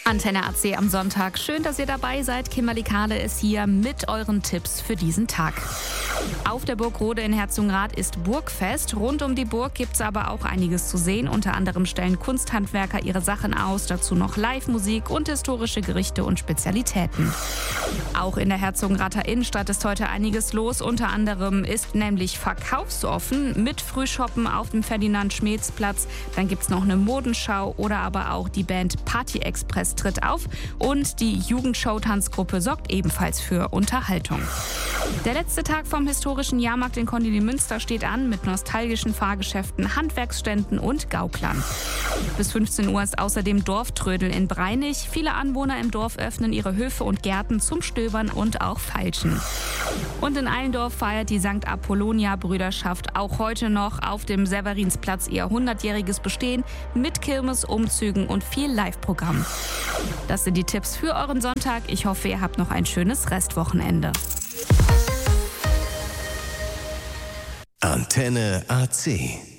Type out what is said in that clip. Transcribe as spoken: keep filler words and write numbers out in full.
Antenne A C am Sonntag. Schön, dass ihr dabei seid. Kimberly Kahle ist hier mit euren Tipps für diesen Tag. Auf der Burg Rode in Herzogenrath ist Burgfest. Rund um die Burg gibt es aber auch einiges zu sehen. Unter anderem stellen Kunsthandwerker ihre Sachen aus. Dazu noch Live-Musik und historische Gerichte und Spezialitäten. Auch in der Herzogenrather Innenstadt ist heute einiges los. Unter anderem ist nämlich verkaufsoffen mit Frühshoppen auf dem Ferdinand-Schmeetz-Platz. Dann gibt es noch eine Modenschau oder aber auch die Band Party Express tritt auf. Und die Jugendshow-Tanzgruppe sorgt ebenfalls für Unterhaltung. Der letzte Tag vom historischen Jahrmarkt in Condilly-Münster steht an mit nostalgischen Fahrgeschäften, Handwerksständen und Gauklern. Bis fünfzehn Uhr ist außerdem Dorftrödel in Breinig. Viele Anwohner im Dorf öffnen ihre Höfe und Gärten zum Stöbern und auch Feilschen. Und in Allendorf feiert die Sankt Apollonia-Brüderschaft auch heute noch auf dem Severinsplatz ihr hundertjähriges Bestehen mit Kirmes, Umzügen und viel Live-Programm. Das sind die Tipps für euren Sonntag. Ich hoffe, ihr habt noch ein schönes Restwochenende. Antenne A C